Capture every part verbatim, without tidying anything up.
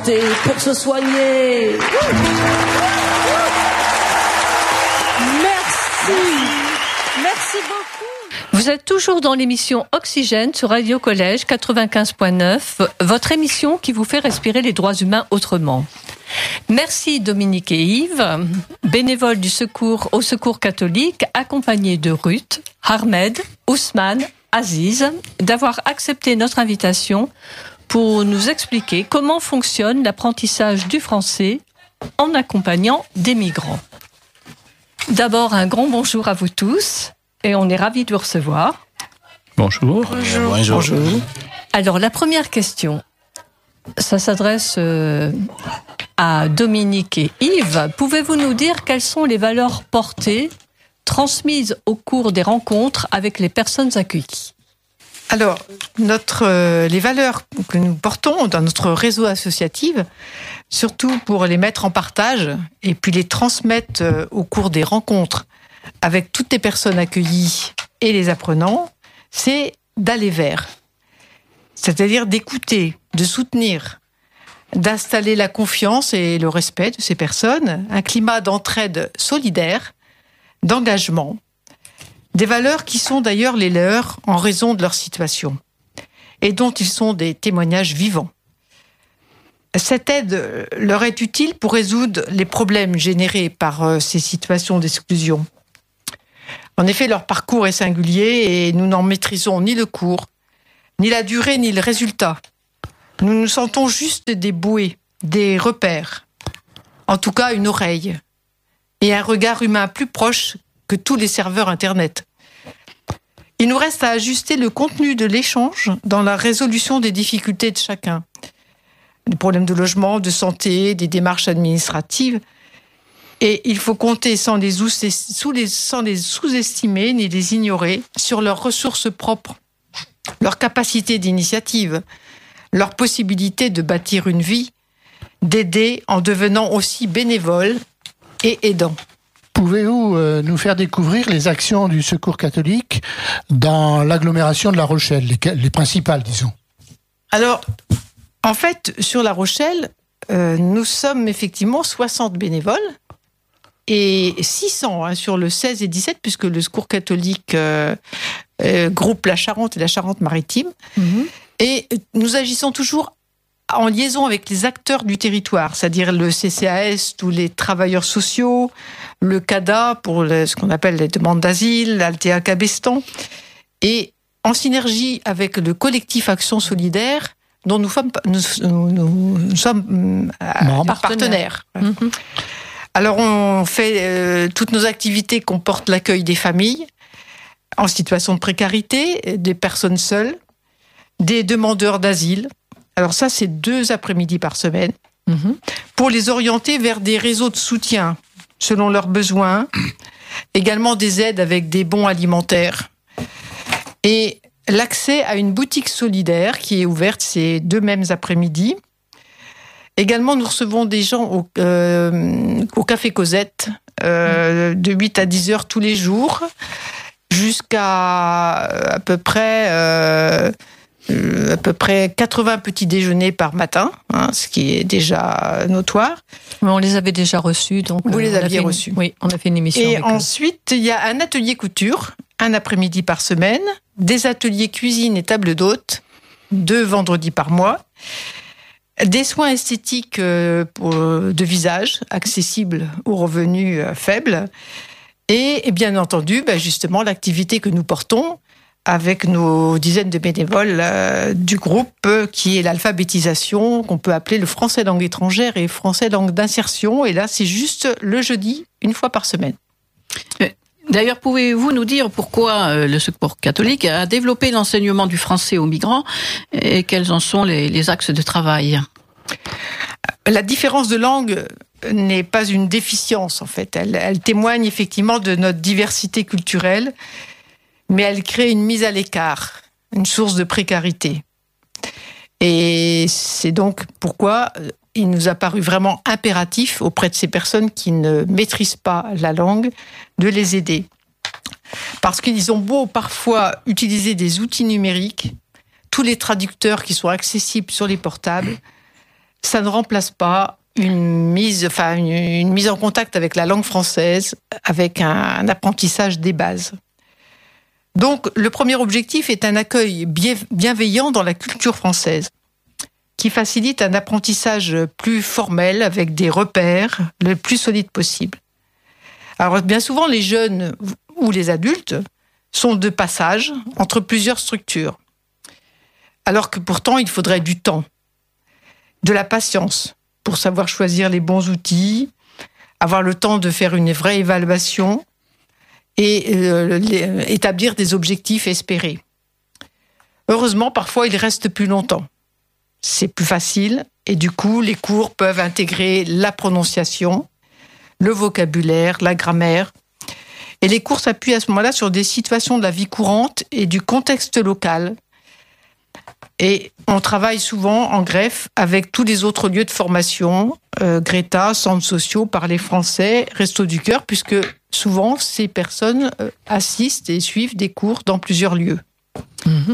C'est pour se soigner. Merci. Merci beaucoup. Vous êtes toujours dans l'émission Oxygène sur Radio Collège quatre-vingt-quinze point neuf, votre émission qui vous fait respirer les droits humains autrement. Merci Dominique et Yves, bénévoles du secours au Secours catholique, accompagnés de Ruth, Ahmed, Ousmane, Aziz, d'avoir accepté notre invitation pour nous expliquer comment fonctionne l'apprentissage du français en accompagnant des migrants. D'abord, un grand bonjour à vous tous et on est ravis de vous recevoir. Bonjour. Bonjour. Bonjour. Bonjour. Alors, la première question, ça s'adresse euh, à Dominique et Yves. Pouvez-vous nous dire quelles sont les valeurs portées, transmises au cours des rencontres avec les personnes accueillies ? Alors, notre, euh, les valeurs que nous portons dans notre réseau associatif, surtout pour les mettre en partage et puis les transmettre euh, au cours des rencontres avec toutes les personnes accueillies et les apprenants, c'est d'aller vers. C'est-à-dire d'écouter, de soutenir, d'installer la confiance et le respect de ces personnes, un climat d'entraide solidaire, d'engagement, des valeurs qui sont d'ailleurs les leurs en raison de leur situation et dont ils sont des témoignages vivants. Cette aide leur est utile pour résoudre les problèmes générés par ces situations d'exclusion. En effet, leur parcours est singulier et nous n'en maîtrisons ni le cours, ni la durée, ni le résultat. Nous nous sentons juste des bouées, des repères, en tout cas une oreille et un regard humain plus proche que tous les serveurs Internet. Il nous reste à ajuster le contenu de l'échange dans la résolution des difficultés de chacun. Des problèmes de logement, de santé, des démarches administratives. Et il faut compter sans les, sous les, sans les sous-estimer ni les ignorer sur leurs ressources propres, leur capacité d'initiative, leur possibilité de bâtir une vie, d'aider en devenant aussi bénévole et aidant. Pouvez-vous euh, nous faire découvrir les actions du Secours catholique dans l'agglomération de La Rochelle, les, les principales, disons ? Alors, en fait, sur La Rochelle, euh, nous sommes effectivement soixante bénévoles et six cents hein, sur le seize et dix-sept, puisque le Secours catholique euh, euh, groupe la Charente et la Charente-Maritime. Mmh. Et nous agissons toujours en liaison avec les acteurs du territoire, c'est-à-dire le C C A S, tous les travailleurs sociaux, le C A D A pour le, ce qu'on appelle les demandes d'asile, l'Altea Cabestan, et en synergie avec le collectif Action Solidaire, dont nous sommes, nous, nous, nous sommes euh, partenaires. Mmh. Alors on fait euh, toutes nos activités comportent l'accueil des familles en situation de précarité, des personnes seules, des demandeurs d'asile. Alors ça, c'est deux après-midi par semaine, mmh. pour les orienter vers des réseaux de soutien selon leurs besoins, également des aides avec des bons alimentaires et l'accès à une boutique solidaire qui est ouverte ces deux mêmes après-midi. Également, nous recevons des gens au, euh, au Café Cosette euh, de huit à dix heures tous les jours jusqu'à à peu près... Euh, à peu près quatre-vingts petits déjeuners par matin, hein, ce qui est déjà notoire. Mais on les avait déjà reçus, donc... Vous les aviez une... reçus. Oui, on a fait une émission Et avec ensuite, il y a un atelier couture, un après-midi par semaine, des ateliers cuisine et table d'hôte, deux vendredis par mois, des soins esthétiques de visage, accessibles aux revenus faibles, et bien entendu, justement, l'activité que nous portons, avec nos dizaines de bénévoles euh, du groupe euh, qui est l'alphabétisation, qu'on peut appeler le français langue étrangère et français langue d'insertion. Et là, c'est juste le jeudi, une fois par semaine. D'ailleurs, pouvez-vous nous dire pourquoi le Secours catholique a développé l'enseignement du français aux migrants et quels en sont les, les axes de travail ? La différence de langue n'est pas une déficience, en fait. Elle, elle témoigne effectivement de notre diversité culturelle, mais elle crée une mise à l'écart, une source de précarité. Et c'est donc pourquoi il nous a paru vraiment impératif auprès de ces personnes qui ne maîtrisent pas la langue de les aider. Parce qu'ils ont beau parfois utiliser des outils numériques, tous les traducteurs qui sont accessibles sur les portables, ça ne remplace pas une mise, enfin, une, une mise en contact avec la langue française, avec un, un apprentissage des bases. Donc, le premier objectif est un accueil bienveillant dans la culture française, qui facilite un apprentissage plus formel, avec des repères le plus solides possible. Alors, bien souvent, les jeunes ou les adultes sont de passage entre plusieurs structures, alors que pourtant, il faudrait du temps, de la patience, pour savoir choisir les bons outils, avoir le temps de faire une vraie évaluation et euh, les, établir des objectifs espérés. Heureusement, parfois, ils restent plus longtemps. C'est plus facile et du coup, les cours peuvent intégrer la prononciation, le vocabulaire, la grammaire. Et les cours s'appuient à ce moment-là sur des situations de la vie courante et du contexte local. Et on travaille souvent en greffe avec tous les autres lieux de formation, euh, Greta, centres sociaux, Parler français, Restos du Cœur, puisque souvent ces personnes euh, assistent et suivent des cours dans plusieurs lieux. Mmh.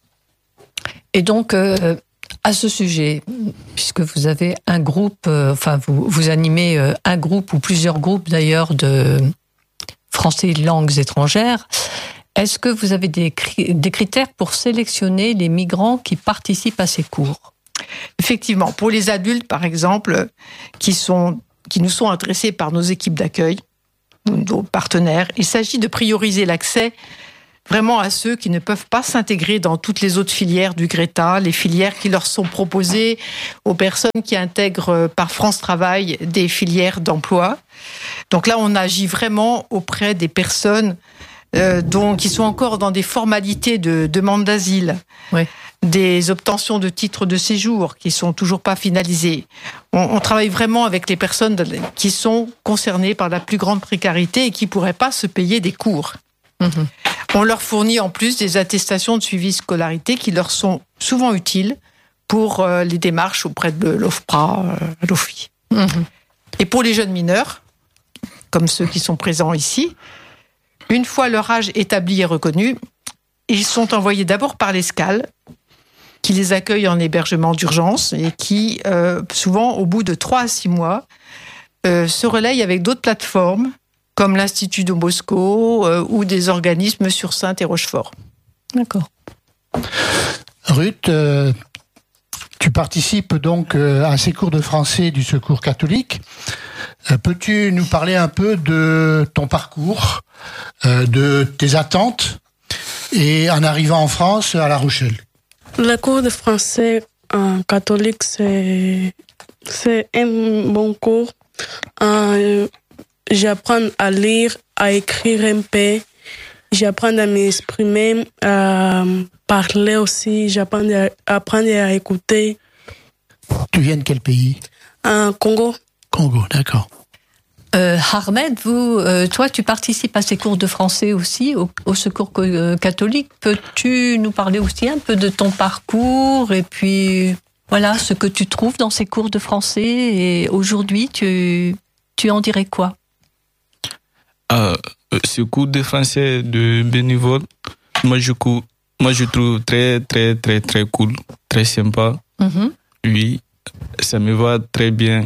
Et donc, euh, à ce sujet, puisque vous avez un groupe, euh, enfin vous, vous animez euh, un groupe ou plusieurs groupes d'ailleurs de français langues étrangères, est-ce que vous avez des, des critères pour sélectionner les migrants qui participent à ces cours ? Effectivement, pour les adultes, par exemple, qui, sont, qui nous sont adressés par nos équipes d'accueil, nos partenaires, il s'agit de prioriser l'accès vraiment à ceux qui ne peuvent pas s'intégrer dans toutes les autres filières du Greta, les filières qui leur sont proposées aux personnes qui intègrent par France Travail des filières d'emploi. Donc là, on agit vraiment auprès des personnes Euh, donc, qui sont encore dans des formalités de demande d'asile, oui. Des obtentions de titres de séjour qui sont toujours pas finalisées. On, on travaille vraiment avec les personnes qui sont concernées par la plus grande précarité et qui pourraient pas se payer des cours. Mm-hmm. On leur fournit en plus des attestations de suivi scolarité qui leur sont souvent utiles pour euh, les démarches auprès de l'OFPRA, euh, l'O F I. Mm-hmm. Et pour les jeunes mineurs, comme ceux qui sont présents ici, une fois leur âge établi et reconnu, ils sont envoyés d'abord par l'Escale, qui les accueille en hébergement d'urgence et qui, euh, souvent, au bout de trois à six mois, euh, se relaye avec d'autres plateformes, comme l'Institut Don Bosco euh, ou des organismes sur Saintes et Rochefort. D'accord. Ruth, euh, tu participes donc euh, à ces cours de français du Secours catholique. Euh, peux-tu nous parler un peu de ton parcours, euh, de tes attentes, et en arrivant en France, à La Rochelle? Le cours de français en catholique, c'est, c'est un bon cours. Euh, j'apprends à lire, à écrire un peu. J'apprends à m'exprimer, à parler aussi. J'apprends à, apprendre à écouter. Tu viens de quel pays? En Congo. Congo, d'accord. Euh, Ahmed, vous, euh, toi, tu participes à ces cours de français aussi, au, au Secours catholique. Peux-tu nous parler aussi un peu de ton parcours et puis, voilà, ce que tu trouves dans ces cours de français et aujourd'hui, tu, tu en dirais quoi? Ah, ce cours de français de bénévole, moi je, moi je trouve très, très, très, très cool, très sympa. Mm-hmm. Oui, ça me va très bien.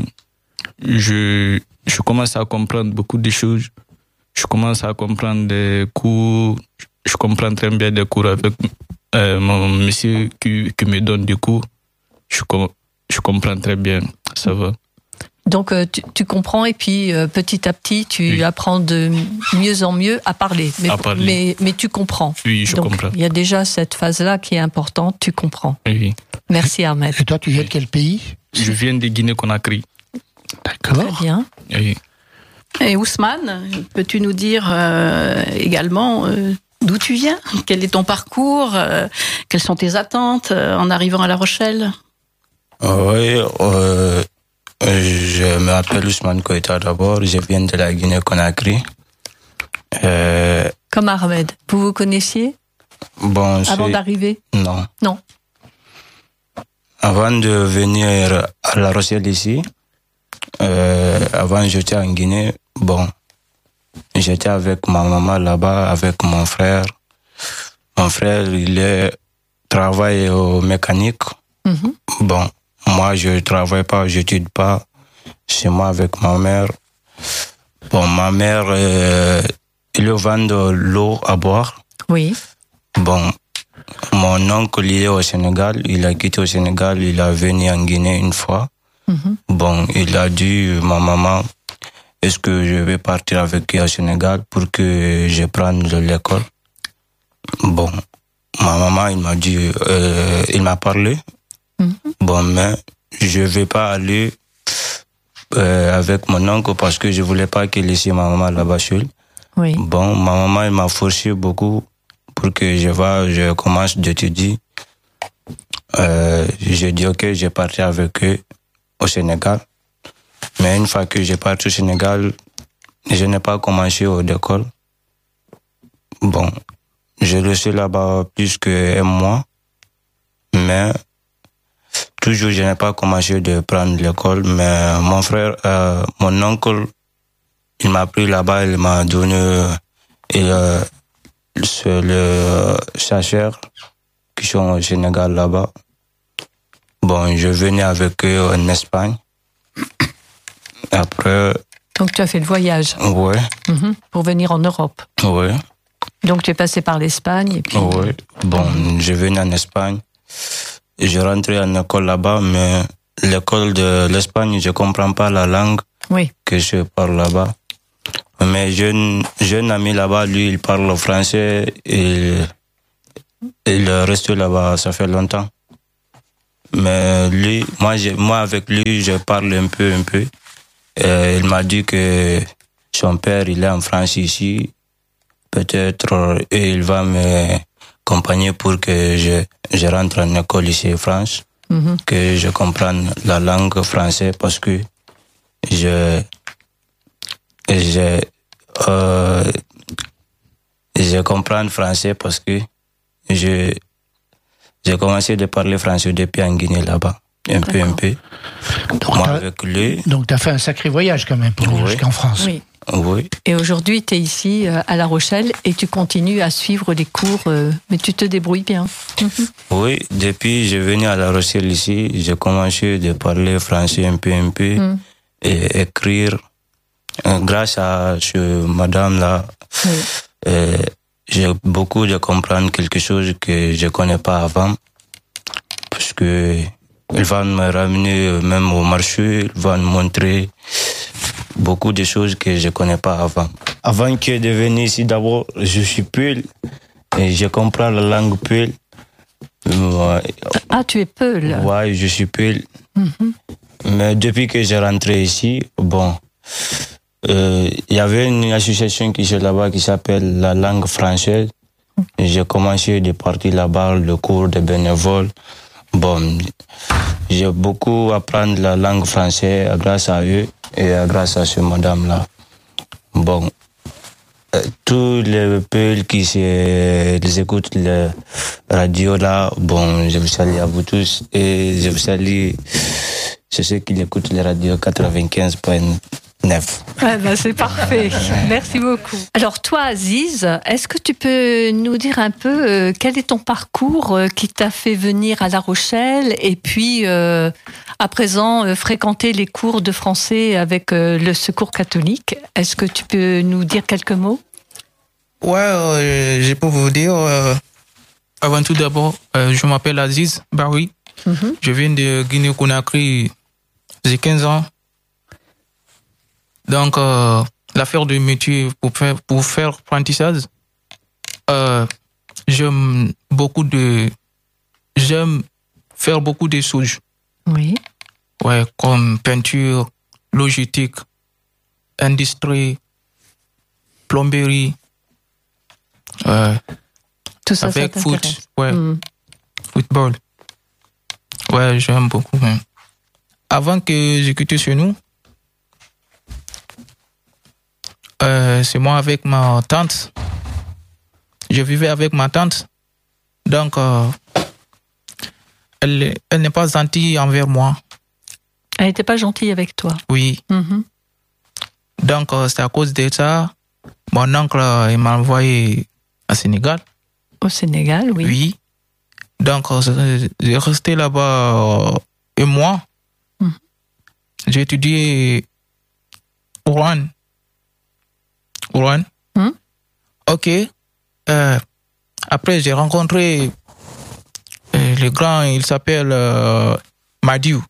Je... Je commence à comprendre beaucoup de choses. Je commence à comprendre des cours. Je comprends très bien des cours avec euh, mon monsieur qui, qui me donne des cours. Je, com- je comprends très bien. Ça va. Donc, euh, tu, tu comprends et puis euh, petit à petit, tu oui. apprends de mieux en mieux à parler. Mais, à parler. mais, mais tu comprends. Oui, je Donc, comprends. Il y a déjà cette phase-là qui est importante. Tu comprends. Oui. Merci, Ahmed. Et toi, tu viens de quel pays? Je viens de Guinée-Conakry. D'accord. Très bien. Oui. Et Ousmane, peux-tu nous dire euh, également euh, d'où tu viens? Quel est ton parcours? euh, Quelles sont tes attentes euh, en arrivant à La Rochelle? Oui, euh, je m'appelle Ousmane Koïta d'abord. Je viens de la Guinée-Conakry. Euh, Comme Ahmed. Vous vous connaissiez bon, avant c'est... d'arriver? Non. Non. Avant de venir à La Rochelle ici, euh, avant j'étais en Guinée, bon, j'étais avec ma maman là-bas, avec mon frère. Mon frère, il est, travaille au mécanique. Mm-hmm. Bon, moi, je ne travaille pas, je n'étudie pas. Chez moi, avec ma mère. Bon, ma mère, euh, il vend de l'eau à boire. Oui. Bon, mon oncle, il est au Sénégal. Il a quitté au Sénégal. Il est venu en Guinée une fois. Mm-hmm. Bon, il a dit, ma maman, est-ce que je vais partir avec lui au Sénégal pour que je prenne l'école? Bon, ma maman, il m'a dit, euh, il m'a parlé. Mm-hmm. Bon, mais je ne vais pas aller euh, avec mon oncle parce que je ne voulais pas qu'il laisse ma maman là-bas seule. Oui. Bon, ma maman, elle m'a forcé beaucoup pour que je va, je commence d'étudier. Euh, j'ai dit, ok, je partais avec eux au Sénégal. Mais une fois que j'ai parti au Sénégal, je n'ai pas commencé au école. Bon, j'ai resté là-bas plus qu'un mois. Mais toujours, je n'ai pas commencé de prendre l'école. Mais mon frère, euh, mon oncle, il m'a pris là-bas, il m'a donné et, euh, le, le chercheur qui sont au Sénégal là-bas. Bon, je venais avec eux en Espagne. Après. Donc tu as fait le voyage. Oui. Mm-hmm, pour venir en Europe. Oui. Donc tu es passé par l'Espagne et puis. Oui. Bon, je venais en Espagne. Je rentrais en école là-bas, mais l'école de l'Espagne, je ne comprends pas la langue oui. que je parle là-bas. Mais j'ai un ami là-bas, lui, il parle français et il reste là-bas, ça fait longtemps. Mais lui, moi, je, moi avec lui, je parle un peu, un peu. Et il m'a dit que son père, il est en France ici. Peut-être, et il va m'accompagner pour que je, je rentre en école ici en France, mm-hmm. que je comprenne la langue française parce que je, je, euh, je comprends le français parce que je, j'ai commencé de parler français depuis en Guinée là-bas, un peu, un peu. Donc, moi avec lui. Donc tu as fait un sacré voyage quand même pour venir oui. jusqu'en France. Oui. Oui. Et aujourd'hui, tu es ici à La Rochelle et tu continues à suivre les cours, mais tu te débrouilles bien. Oui, depuis que je suis venu à La Rochelle ici, j'ai commencé de parler français un peu, un peu, mm. et écrire. Grâce à ce madame-là, oui. euh, j'ai beaucoup de comprendre quelque chose que je ne connais pas avant. Parce que il va me ramener même au marché, il va me montrer beaucoup de choses que je ne connais pas avant. Avant que de venir ici, d'abord, je suis Peul et je comprends la langue Peul. Ah, tu es Peul? Oui, je suis Peul. Mm-hmm. Mais depuis que j'ai rentré ici, bon, il euh, y avait une association qui est là-bas qui s'appelle la langue française. Et j'ai commencé de partir là-bas, le cours de bénévole. Bon, j'ai beaucoup apprendre la langue française grâce à eux et grâce à ce madame-là. Bon, euh, tous les peuples qui se, les écoutent la radio là, bon, je vous salue à vous tous et je vous salue c'est ceux qui écoutent les radios quatre-vingt-quinze point neuf. Ouais, ben c'est parfait. Merci beaucoup. Alors toi, Aziz, est-ce que tu peux nous dire un peu euh, quel est ton parcours euh, qui t'a fait venir à La Rochelle et puis euh, à présent euh, fréquenter les cours de français avec euh, le Secours catholique? Est-ce que tu peux nous dire quelques mots? Ouais, euh, je peux vous dire. Euh, avant tout d'abord, euh, je m'appelle Aziz Barry. Mm-hmm. Je viens de Guinée-Conakry. J'ai quinze ans. Donc, euh, l'affaire de métier pour faire, pour faire apprentissage, euh, j'aime beaucoup de, j'aime faire beaucoup de choses. Oui. Ouais, comme peinture, logistique, industrie, plomberie, euh, tout ça, avec ça foot, ouais, mmh. football. Ouais, j'aime beaucoup même. Avant que j'ai quitté chez nous, euh, c'est moi avec ma tante. Je vivais avec ma tante. Donc, euh, elle, elle n'est pas gentille envers moi. Elle n'était pas gentille avec toi? Oui. Mm-hmm. Donc, euh, c'est à cause de ça. Mon oncle, il m'a envoyé au Sénégal. Au Sénégal, oui. Oui. Donc, euh, j'ai resté là-bas et moi, Mm. j'ai étudié au Rouen. Au Rouen. Mm. Ok. Euh, après, j'ai rencontré euh, le grand, il s'appelle euh, Madiou.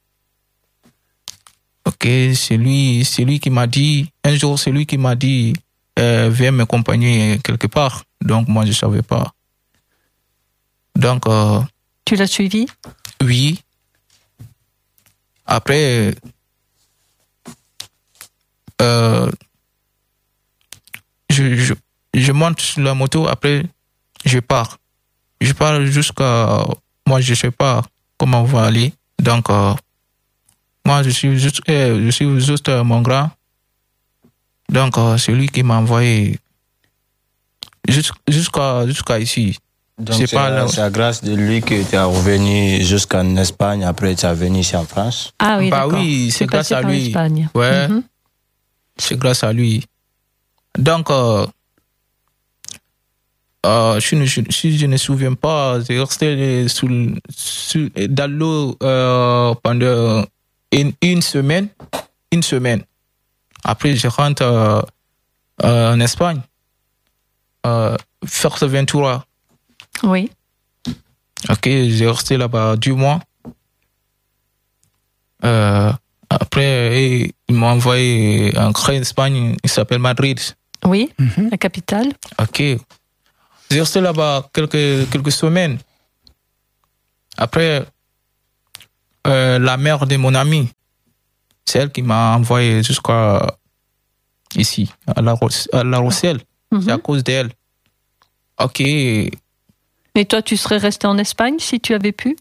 Ok, c'est lui, c'est lui qui m'a dit, un jour, c'est lui qui m'a dit, euh, viens m'accompagner quelque part. Donc, moi, je ne savais pas. Donc, euh, Tu l'as suivi? oui. Après, euh, je, je, je monte sur la moto, après, je pars. Je pars jusqu'à... Moi, je ne sais pas comment on va aller. Donc, euh, moi, je suis juste, euh, je suis juste euh, mon grand. Donc, euh, c'est lui qui m'a envoyé jusqu'à, jusqu'à, jusqu'à ici. Donc, C'est c'est pas à- là. c'est à grâce de lui que tu es revenu jusqu'en Espagne, après tu es venu ici en France. Ah oui, Bah d'accord. oui, c'est Tu es grâce passé à par lui. l'Espagne. Ouais. Mhm. C'est grâce à lui. Donc, euh, euh, je ne- je- si je ne me souviens pas, j'ai resté sous, sous- dans l'eau euh, pendant une, une semaine. Une semaine. Après, je rentre euh, euh, en Espagne. Euh, Fuerteventura. Oui. Ok, j'ai resté là-bas deux mois. Euh, après, ils m'ont envoyé en grande Espagne, il s'appelle Madrid. Oui, Mhm. la capitale. Ok. J'ai resté là-bas quelques, quelques semaines. Après, euh, la mère de mon ami, c'est elle qui m'a envoyé jusqu'à ici, à La, Ros- à la Rochelle. Mhm. C'est à cause d'elle. Ok. Et toi, tu serais resté en Espagne si tu avais pu?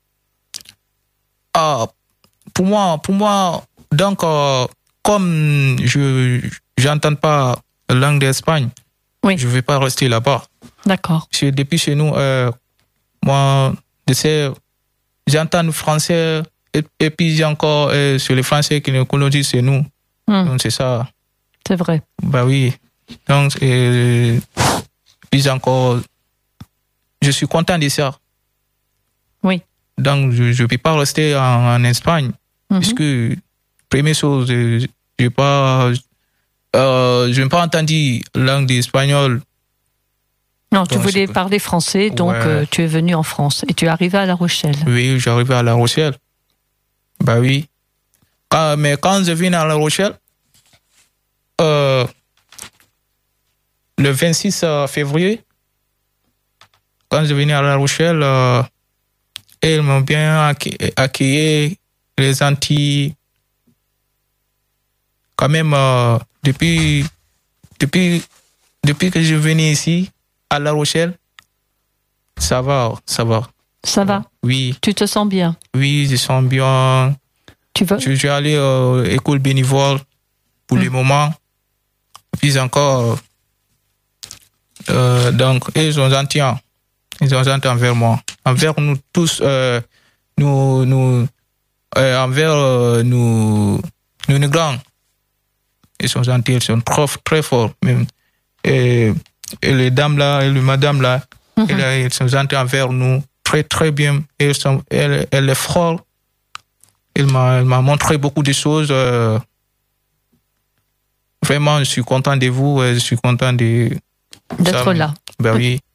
Ah, pour moi, pour moi, donc, euh, comme je j'entends pas la langue d'Espagne, Oui. je vais pas rester là-bas. D'accord. Parce que depuis chez nous, euh, moi, je sais, j'entends le français et, et puis j'ai encore euh, sur les Français qui nous colonisent chez nous. Hmm, Donc c'est ça. c'est vrai. Bah oui. Donc, euh, puis j'ai encore, je suis content de ça. Oui. Donc je ne peux pas rester en, en Espagne. Mhm. Puisque, première chose, je n'ai pas, euh, je n'ai pas entendu langue d'espagnol. Non, tu Donc, voulais c'est- parler français, donc Ouais. euh, tu es venu en France et tu es arrivé à La Rochelle. Oui, j'arrive à La Rochelle. Bah oui. Quand- mais quand je viens à La Rochelle, euh, le vingt-six février, quand je venais à La Rochelle, euh, ils m'ont bien accueilli, accueilli les Antilles. Quand même, euh, depuis, depuis, depuis que je venais ici, à La Rochelle, ça va, ça va. Ça va? Oui, Tu te sens bien? oui, je sens bien. Tu veux? Je suis allé à l'école bénévole pour le moment. Puis encore, euh, donc, ils sont gentils. Ils sont gentils envers moi. Envers nous tous, euh, nous, nous, euh, envers euh, nous, nous, les grands. Ils sont gentils, ils sont très, très forts même. Et, et les dames là, et les madames là, Mhm. et là, ils sont gentils envers nous, très, très bien. Et ils sont, elle, elle est forte. Elle m'a, elle m'a montré beaucoup de choses. euh, Vraiment, je suis content de vous. euh, Je suis content de... D'être ça, là. Ben oui.